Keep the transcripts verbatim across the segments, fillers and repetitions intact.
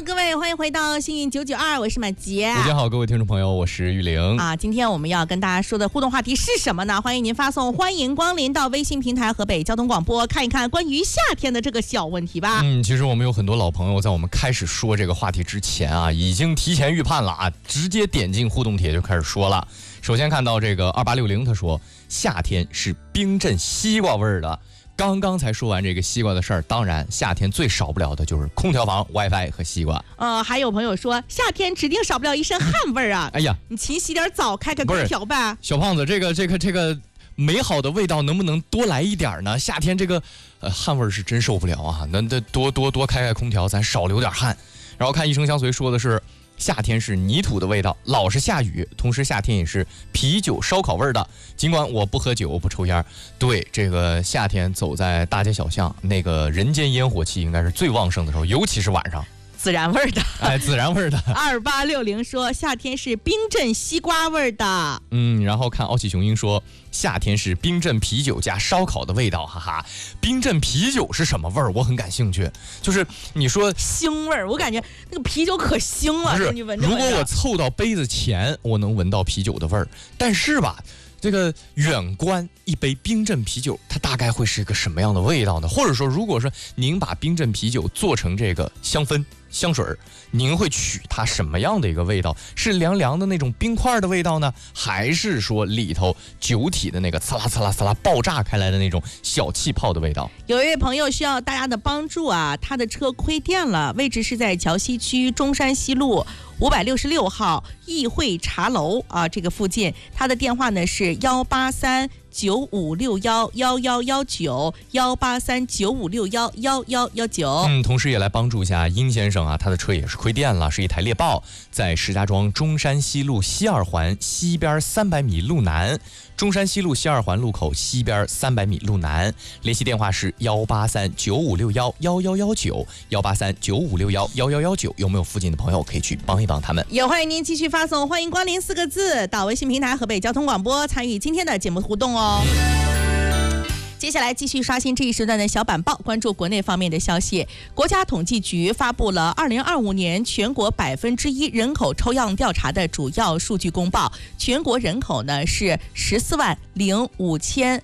各位，欢迎回到幸运九九二，我是马杰。 大家好，各位听众朋友，我是玉玲啊。今天我们要跟大家说的互动话题是什么呢？欢迎您发送欢迎光临到微信平台河北交通广播，看一看关于夏天的这个小问题吧。 嗯，其实我们有很多老朋友在我们开始说这个话题之前啊，已经提前预判了啊，直接点进互动帖就开始说了。首先看到这个二八六零，他说夏天是冰镇西瓜味儿的。刚刚才说完这个西瓜的事儿，当然夏天最少不了的就是空调房、WiFi 和西瓜。 呃，还有朋友说夏天指定少不了一身汗味儿啊！ 哎呀， 你勤洗点澡，开开空调吧。 小胖子，这个这个这个美好的味道能不能多来一点呢？夏天这个呃汗味是真受不了啊！那那多多多开开空调，咱少流点汗。然后看一生相随说的是。夏天是泥土的味道，老是下雨，同时夏天也是啤酒烧烤味的。尽管我不喝酒不抽烟，对这个夏天走在大街小巷，那个人间烟火气应该是最旺盛的时候，尤其是晚上。 孜然味的， 哎，孜然味的。 二八六零说夏天是冰镇西瓜味的。 嗯，然后看傲气雄鹰说夏天是冰镇啤酒加烧烤的味道，哈哈。冰镇啤酒是什么味儿？我很感兴趣。就是你说腥味儿，我感觉那个啤酒可腥了。 不是， 你闻着如果我凑到杯子前，我能闻到啤酒的味儿，但是吧。这个远观一杯冰镇啤酒，它大概会是一个什么样的味道呢？或者说，如果说您把冰镇啤酒做成这个香氛香水，您会取它什么样的一个味道？是凉凉的那种冰块的味道呢，还是说里头酒体的那个刺啦刺啦刺啦爆炸开来的那种小气泡的味道？ 有一位朋友需要大家的帮助啊，他的车亏电了，位置是在桥西区中山西路五百六十六号议会茶楼啊，这个附近。他的电话呢是幺八三九五六幺幺幺幺九幺八三九五六幺幺幺幺九。 嗯，同时也来帮助一下殷先生啊，他的车也是亏电了，是一台猎豹，在石家庄中山西路西二环西边三百米路南，中山西路西二环路口西边三百米路南，联系电话是幺八三九五六幺幺幺幺九幺八三九五六幺幺幺幺九。有没有附近的朋友可以去帮一帮他们？ 也欢迎您继续发送欢迎光临四个字到微信平台河北交通广播，参与今天的节目互动哦。接下来继续刷新这一时段的小板报，关注国内方面的消息。国家统计局发布了二零二五年全国百分之一人口抽样调查的主要数据公报。全国人口呢是十四万零五千。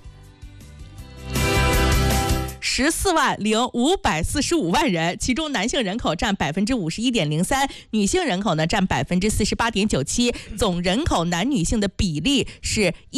十四万零五百四十五万人，其中男性人口占百分之五十一点零三，女性人口呢占百分之四十八点九七，总人口男女性的比例是